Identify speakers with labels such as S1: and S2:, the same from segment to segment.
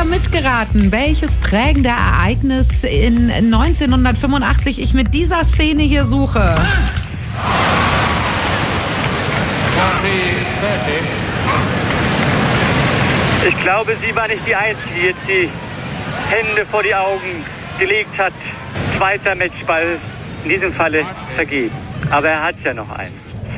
S1: ihr mitgeraten, welches prägende Ereignis in 1985 ich mit dieser Szene hier suche?
S2: Ich glaube, sie war nicht die Einzige, die jetzt die Hände vor die Augen gelegt hat. Zweiter Matchball, in diesem Falle vergeben. Aber er hat ja noch einen.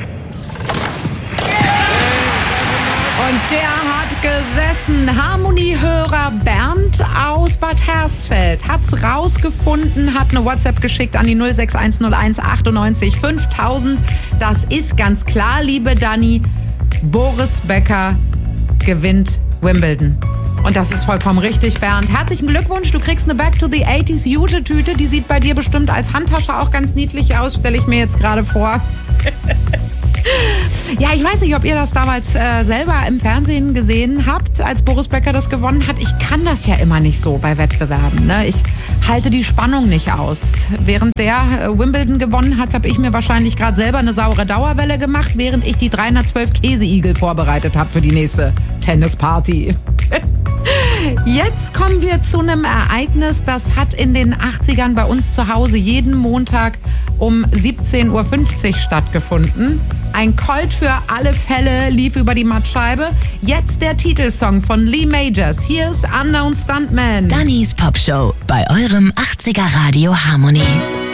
S1: Und der hat gesessen. Harmoniehörer Bernd aus Bad Hersfeld hat's rausgefunden, hat eine WhatsApp geschickt an die 06101 98 5000. Das ist ganz klar, liebe Dani. Boris Becker gewinnt Wimbledon. Und das ist vollkommen richtig, Bernd. Herzlichen Glückwunsch, du kriegst eine Back to the 80s Jute-Tüte. Die sieht bei dir bestimmt als Handtasche auch ganz niedlich aus, stelle ich mir jetzt gerade vor. Ja, ich weiß nicht, ob ihr das damals selber im Fernsehen gesehen habt, als Boris Becker das gewonnen hat. Ich kann das ja immer nicht so bei Wettbewerben. Ne? Ich halte die Spannung nicht aus. Während der Wimbledon gewonnen hat, habe ich mir wahrscheinlich gerade selber eine saure Dauerwelle gemacht, während ich die 312 Käseigel vorbereitet habe für die nächste Tennisparty. Jetzt kommen wir zu einem Ereignis, das hat in den 80ern bei uns zu Hause jeden Montag um 17.50 Uhr stattgefunden. Ein Colt für alle Fälle lief über die Mattscheibe. Jetzt der Titelsong von Lee Majors. Hier ist Unknown Stuntman.
S3: Dannys Popshow bei eurem 80er Radio Harmony.